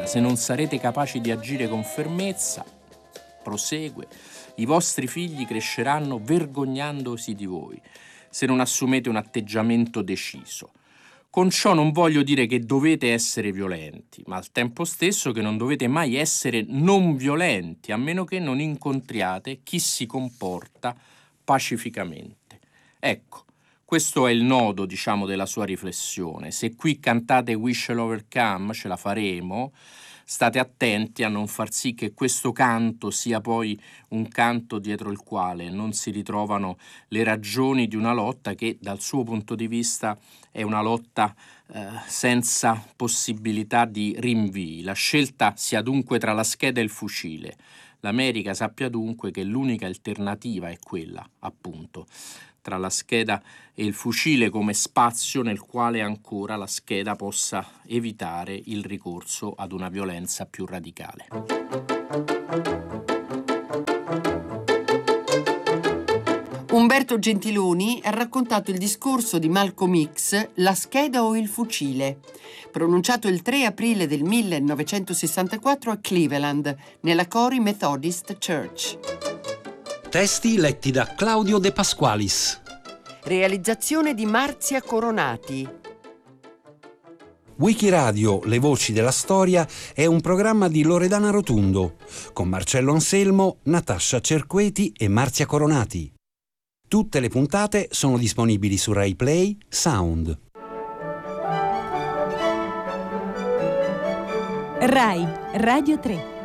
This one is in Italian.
Se non sarete capaci di agire con fermezza, prosegue, i vostri figli cresceranno vergognandosi di voi, se non assumete un atteggiamento deciso. Con ciò non voglio dire che dovete essere violenti, ma al tempo stesso che non dovete mai essere non violenti, a meno che non incontriate chi si comporta pacificamente. Ecco, questo è il nodo, della sua riflessione. Se qui cantate We Shall Overcome, ce la faremo, state attenti a non far sì che questo canto sia poi un canto dietro il quale non si ritrovano le ragioni di una lotta che dal suo punto di vista è una lotta senza possibilità di rinvii. La scelta sia dunque tra la scheda e il fucile. L'America sappia dunque che l'unica alternativa è quella, appunto, tra la scheda e il fucile come spazio nel quale ancora la scheda possa evitare il ricorso ad una violenza più radicale. Umberto Gentiloni ha raccontato il discorso di Malcolm X, La scheda o il fucile, pronunciato il 3 aprile del 1964 a Cleveland, nella Cory Methodist Church. Testi letti da Claudio De Pasqualis. Realizzazione di Marzia Coronati. Wikiradio Le Voci della Storia è un programma di Loredana Rotundo, con Marcello Anselmo, Natascia Cerqueti e Marzia Coronati. Tutte le puntate sono disponibili su Rai Play Sound. Rai Radio 3.